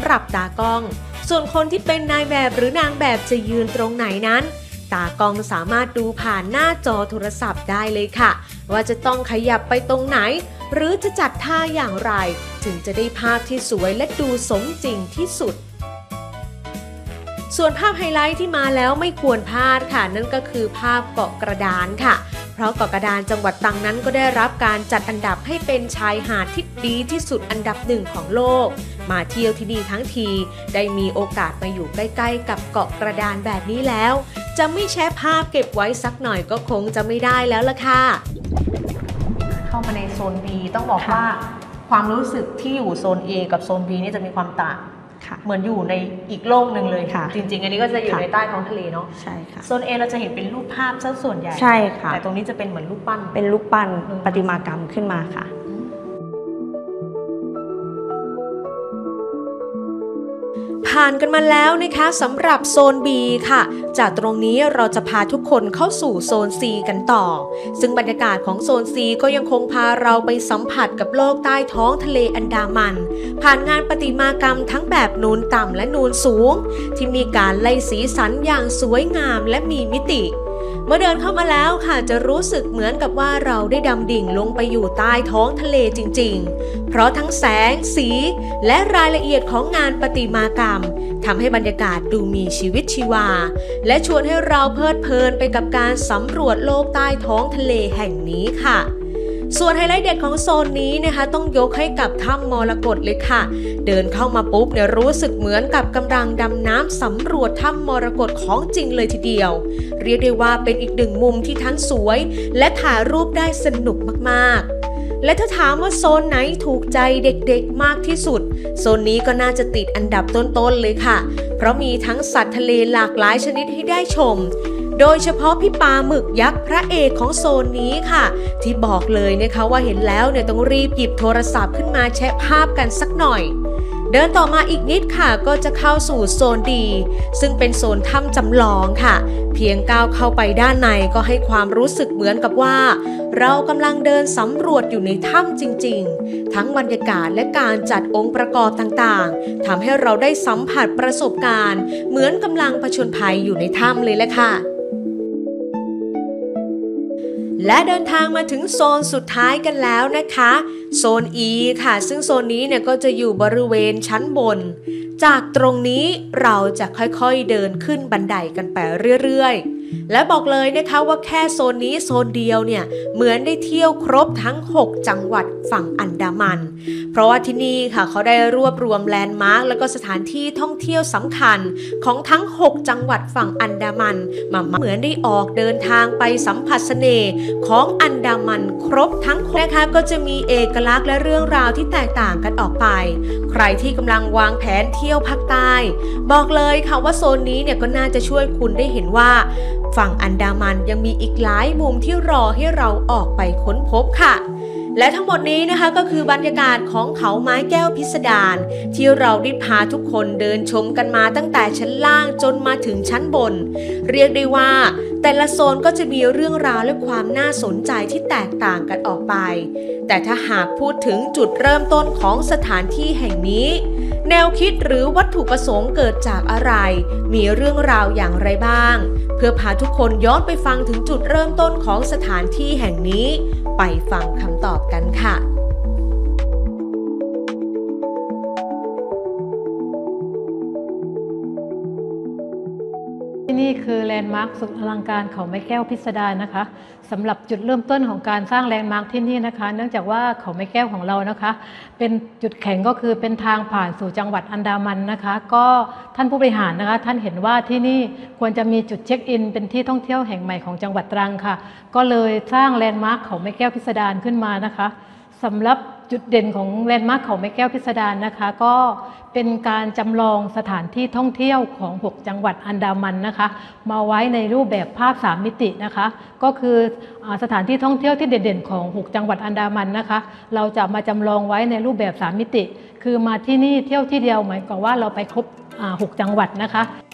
หรับตากล้องส่วนคนที่เป็นนายแบบหรือนางแบบจะยืนตรงไหนนั้นตากล้องสามารถดูผ่านหน้าจอโทรศัพท์ได้เลยค่ะว่าจะต้องขยับไปตรงไหนหรือจะจัดท่าอย่างไรถึงจะได้ภาพที่สวยและดูสมจริงที่สุดส่วนภาพไฮไลท์ที่มาแล้วไม่ควรพลาดค่ะนั่นก็คือภาพเกาะกระดานค่ะเพราะเกาะกระดานจังหวัดตรังนั้นก็ได้รับการจัดอันดับให้เป็นชายหาดที่ดีที่สุดอันดับหนึ่งของโลกมาเที่ยวที่นี่ทั้งทีได้มีโอกาสมาอยู่ใกล้ๆกับเกาะกระดานแบบนี้แล้วจะไม่แชะภาพเก็บไว้สักหน่อยก็คงจะไม่ได้แล้วล่ะค่ะเข้ามาในโซน B ต้องบอกว่าความรู้สึกที่อยู่โซน A กับโซน B นี่จะมีความต่างเหมือนอยู่ในอีกโลกหนึ่งเลยค่ะจริงๆอันนี้ก็จะอยู่ในใต้ท้องทะเลเนาะใช่ค่ะโซน A เราจะเห็นเป็นรูปภาพซะส่วนใหญ่ใช่ค่ะแต่ตรงนี้จะเป็นเหมือนรูปปั้นเป็นรูปปั้นประติมากรรมขึ้นมาค่ะผ่านกันมาแล้วนะคะสำหรับโซน B ค่ะจากตรงนี้เราจะพาทุกคนเข้าสู่โซน C กันต่อซึ่งบรรยากาศของโซน C ก็ยังคงพาเราไปสัมผัสกับโลกใต้ท้องทะเลอันดามันผ่านงานประติมากรรมทั้งแบบนูนต่ำและนูนสูงที่มีการไล่สีสันอย่างสวยงามและมีมิติเมื่อเดินเข้ามาแล้วค่ะจะรู้สึกเหมือนกับว่าเราได้ดำดิ่งลงไปอยู่ใต้ท้องทะเลจริงๆเพราะทั้งแสงสีและรายละเอียดของงานประติมากรรมทำให้บรรยากาศดูมีชีวิตชีวาและชวนให้เราเพลิดเพลินไปกับการสำรวจโลกใต้ท้องทะเลแห่งนี้ค่ะส่วนไฮไลท์เด็ดของโซนนี้นะคะต้องยกให้กับถ้ำมรกตเลยค่ะเดินเข้ามาปุ๊บเนี่ยรู้สึกเหมือนกับกำลังดำน้ำสำรวจถ้ำมรกตของจริงเลยทีเดียวเรียกได้ว่าเป็นอีกหนึ่งมุมที่ทั้งสวยและถ่ายรูปได้สนุกมากๆและถ้าถามว่าโซนไหนถูกใจเด็กๆมากที่สุดโซนนี้ก็น่าจะติดอันดับต้นๆเลยค่ะเพราะมีทั้งสัตว์ทะเลหลากหลายชนิดให้ได้ชมโดยเฉพาะพี่ปลาหมึกยักษ์พระเอกของโซนนี้ค่ะที่บอกเลยนะคะว่าเห็นแล้วเนี่ยต้องรีบหยิบโทรศัพท์ขึ้นมาแชะภาพกันสักหน่อยเดินต่อมาอีกนิดค่ะก็จะเข้าสู่โซน D ซึ่งเป็นโซนถ้ำจำลองค่ะเพียงก้าวเข้าไปด้านในก็ให้ความรู้สึกเหมือนกับว่าเรากำลังเดินสำรวจอยู่ในถ้ำจริงๆทั้งบรรยากาศและการจัดองค์ประกอบต่างๆทำให้เราได้สัมผัสประสบการณ์เหมือนกำลังผจญภัยอยู่ในถ้ำเลยแหละค่ะและเดินทางมาถึงโซนสุดท้ายกันแล้วนะคะโซน E ค่ะซึ่งโซนนี้เนี่ยก็จะอยู่บริเวณชั้นบนจากตรงนี้เราจะค่อยๆเดินขึ้นบันไดกันไปเรื่อยๆและบอกเลยนะคะว่าแค่โซนนี้โซนเดียวเนี่ยเหมือนได้เที่ยวครบทั้ง6จังหวัดฝั่งอันดามันเพราะว่าที่นี่ค่ะเขาได้รวบรวมแลนด์มาร์คและก็สถานที่ท่องเที่ยวสำคัญของทั้ง6จังหวัดฝั่งอันดามันมาเหมือนได้ออกเดินทางไปสัมผัสเสน่ห์ของอันดามันครบทั้งนะคะก็จะมีเอกลักษณ์และเรื่องราวที่แตกต่างกันออกไปใครที่กำลังวางแผนเที่ยวภาคใต้บอกเลยค่ะว่าโซนนี้เนี่ยก็น่าจะช่วยคุณได้เห็นว่าฝั่งอันดามันยังมีอีกหลายมุมที่รอให้เราออกไปค้นพบค่ะและทั้งหมดนี้นะคะก็คือบรรยากาศของเขาไม้แก้วพิสดารที่เราได้พาทุกคนเดินชมกันมาตั้งแต่ชั้นล่างจนมาถึงชั้นบนเรียกได้ว่าแต่ละโซนก็จะมีเรื่องราวและความน่าสนใจที่แตกต่างกันออกไปแต่ถ้าหากพูดถึงจุดเริ่มต้นของสถานที่แห่งนี้แนวคิดหรือวัตถุประสงค์เกิดจากอะไรมีเรื่องราวอย่างไรบ้างเพื่อพาทุกคนย้อนไปฟังถึงจุดเริ่มต้นของสถานที่แห่งนี้ไปฟังคำตอบกันค่ะที่นี่คือแลนด์มาร์คสุดอลังการเขาไม้แก้วพิสดารนะคะสำหรับจุดเริ่มต้นของการสร้างแลนด์มาร์คที่นี่นะคะเนื่องจากว่าเขาไม้แก้วของเรานะคะเป็นจุดแข็งก็คือเป็นทางผ่านสู่จังหวัดอันดามันนะคะก็ท่านผู้บริหารนะคะท่านเห็นว่าที่นี่ควรจะมีจุดเช็คอินเป็นที่ท่องเที่ยวแห่งใหม่ของจังหวัดตรังค่ะก็เลยสร้างแลนด์มาร์คเขาไม้แก้วพิสดารขึ้นมานะคะสำหรับจุดเด่นของแลนด์มาร์คเขาไม้แก้วพิสดารนะคะก็เป็นการจำลองสถานที่ท่องเที่ยวของ6จังหวัดอันดามันนะคะมาไว้ในรูปแบบภาพ3มิตินะคะก็คือสถานที่ท่องเที่ยวที่เด่นๆของ6จังหวัดอันดามันนะคะเราจะมาจำลองไว้ในรูปแบบ3มิติคือมาที่นี่เที่ยวที่เดียวหมายความว่าเราไปครบ6จังหวัดนะคะ